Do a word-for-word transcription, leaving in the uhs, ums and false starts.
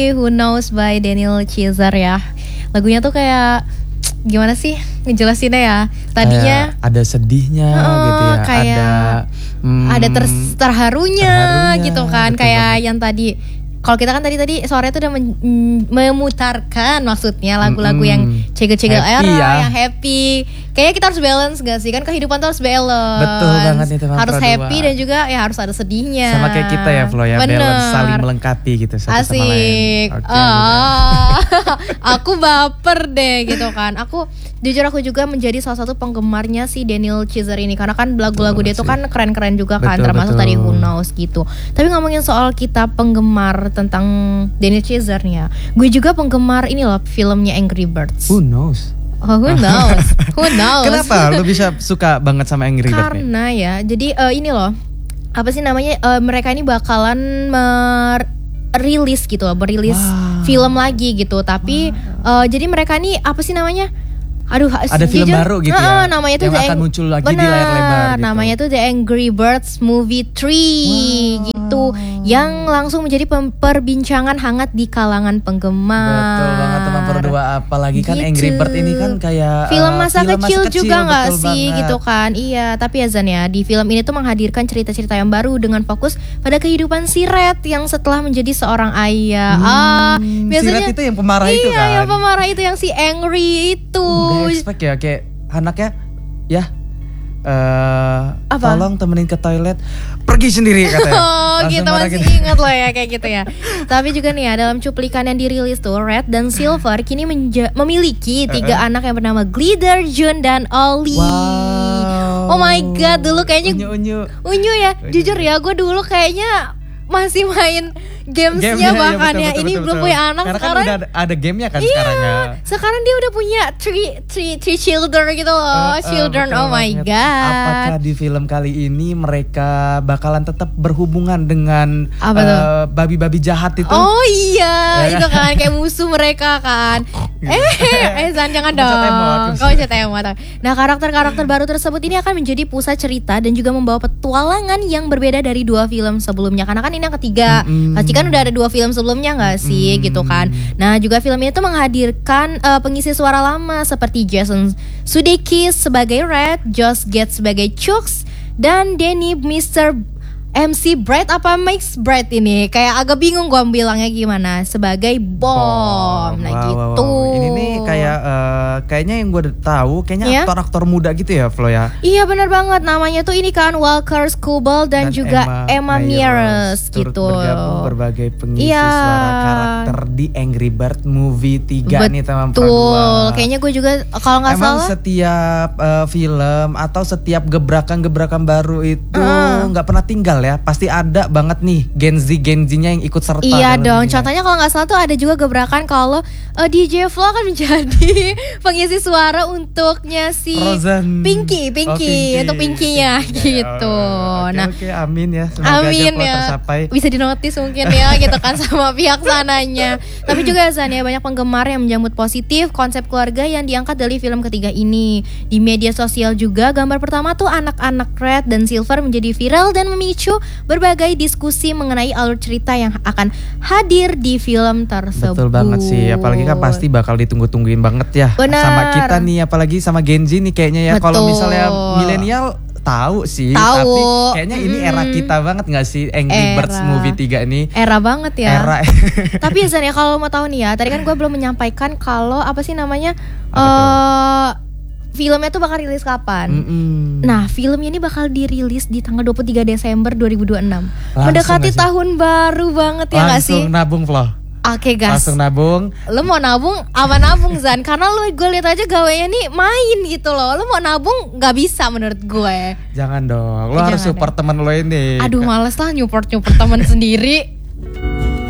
Who Knows by Daniel Caesar ya. Lagunya tuh kayak gimana sih ngejelasinnya ya? Tadinya kayak ada sedihnya uh, gitu ya, kayak ada hmm, ada ter- terharunya, terharunya gitu kan, kayak banget. Yang tadi kalau kita kan tadi tadi sore itu udah men- memutarkan maksudnya lagu-lagu mm-hmm. yang cegel-cegel era, ya. Yang happy. Kayaknya kita harus balance gak sih? Kan kehidupan tuh harus balance. Betul banget itu. Harus happy dua. Dan juga ya harus ada sedihnya. Sama kayak kita ya Flo ya, bener. Balance saling melengkapi gitu satu Asik. sama lain. Okay, oh, aku baper deh gitu kan. Aku jujur aku juga menjadi salah satu penggemarnya si Daniel Caesar ini karena kan lagu-lagu dia tuh kan keren-keren juga kan, betul, termasuk betul. Tadi Who Knows gitu. Tapi ngomongin soal kita penggemar tentang Daniel Caesar nih ya, gue juga penggemar ini loh filmnya Angry Birds. Who knows? Oh, who knows? Who knows? Kenapa lu bisa suka banget sama Angry Birds? Karena nih? ya, jadi uh, ini loh, apa sih namanya? Uh, mereka ini bakalan merilis gitu loh, merilis wow. film lagi gitu. Tapi wow. uh, jadi mereka ini apa sih namanya? Aduh, ada film jujur, baru gitu uh, ya, namanya tuh yang akan Ang- muncul lagi bener, di layar lebar gitu. Namanya tuh The Angry Birds Movie three wow. gitu, yang langsung menjadi perbincangan hangat di kalangan penggemar. Betul banget teman berdua, apalagi kan gitu. Angry Bird ini kan kayak film masa, uh, film kecil, masa kecil juga nggak sih banget. Gitu kan? Iya, tapi ya Zan ya, di film ini tuh menghadirkan cerita-cerita yang baru dengan fokus pada kehidupan si Red yang setelah menjadi seorang ayah. Hmm, ah, biasanya si Red itu yang pemarah iya, itu kan? Iya, yang pemarah itu, yang si Angry itu. Expect ya kayak anaknya ya uh, tolong temenin ke toilet, pergi sendiri katanya. Oh gitu, masih gitu. Ingat loh ya kayak gitu ya. Tapi juga nih ya, dalam cuplikan yang dirilis tuh, Red dan Silver kini menja- memiliki tiga uh-uh. anak yang bernama Glider, June, dan Ollie. Wow. Oh my god, dulu kayaknya unyu-unyu. Unyu ya, unyu. Jujur ya, gue dulu kayaknya masih main gamesnya game bahkan ya, ya. Ini betul, belum betul. Punya anak. Karena sekarang kan udah ada gamenya kan iya, sekarang ya. Sekarang dia udah punya three, three, three children gitu loh. uh, uh, Children, oh my banget. God. Apakah di film kali ini mereka bakalan tetap berhubungan dengan uh, babi-babi jahat itu? Oh iya, itu kan kayak musuh mereka kan. eh, eh Zan jangan dong. Kau bisa emot. Nah, karakter-karakter baru tersebut ini akan menjadi pusat cerita dan juga membawa petualangan yang berbeda dari dua film sebelumnya. Karena kan ini yang ketiga. Mm-hmm. Pasti kan udah ada dua film sebelumnya gak sih mm-hmm. gitu kan. Nah, juga film ini tuh menghadirkan uh, pengisi suara lama seperti Jason Sudeikis sebagai Red, Josh Gad sebagai Chucks, dan Danny mister M C Bright apa Max Bright ini, kayak agak bingung gue bilangnya gimana, sebagai Bom. Nah wow, gitu. Wow, wow. Ini nih kayak uh, kayaknya yang gue tahu kayaknya yeah? aktor-aktor muda gitu ya Flo ya. Iya benar banget, namanya tuh ini kan Walker Scobell dan, dan juga Emma, Emma Mears gitu. Bergabung berbagai pengisi yeah. suara karakter di Angry Bird Movie tiga Betul. Nih teman berdua. Kayaknya gue juga kalau nggak salah. Emang setiap uh, film atau setiap gebrakan-gebrakan baru itu nggak uh. pernah tinggal ya, pasti ada banget nih Gen Z Gen Z-nya yang ikut serta. Iya dong, ini. Contohnya kalau nggak salah tuh ada juga gebrakan kalau uh, D J Flo akan menjadi pengisi suara untuknya si Frozen. Pinky, Pinky, oh, Pinky. Untuk Pinky-nya Pinky. Gitu. Oh, okay, nah, oke, okay, amin ya. Semoga amin aja ya. tercapai. Bisa dinotis mungkin ya gitu kan sama pihak sananya. Tapi juga Zan ya, banyak penggemar yang menyambut positif konsep keluarga yang diangkat dari film ketiga ini. Di media sosial juga gambar pertama tuh anak-anak Red dan Silver menjadi viral dan memicu berbagai diskusi mengenai alur cerita yang akan hadir di film tersebut. Betul banget sih, apalagi kan pasti bakal ditunggu-tungguin banget ya. Bener. Sama kita nih, apalagi sama Gen Z nih kayaknya ya. Kalau misalnya milenial tahu sih, tahu. Tapi kayaknya ini hmm. era kita banget gak sih, Angry Birds Movie tiga ini. Era banget ya. Era. Tapi ya Zan ya, kalau mau tahu nih ya, tadi kan gue belum menyampaikan kalau apa sih namanya apa uh, filmnya tuh bakal rilis kapan. Mm-mm. Nah, filmnya ini bakal dirilis di tanggal dua puluh tiga Desember dua ribu dua puluh enam. Mendekati tahun baru banget ya gak sih? Langsung nabung Flo. Oke okay, gas. Langsung nabung. Lo mau nabung apa nabung Zan? Karena lo gue lihat aja gawenya nih main gitu loh. Lo mau nabung gak bisa menurut gue. Jangan dong. Lo eh, harus support teman lo ini. Aduh males lah nyupport-nyupport teman sendiri.